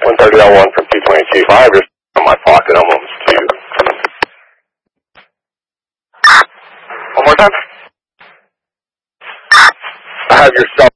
130L1 from 220 I have your in my pocket almost to you. One more time. I have your cell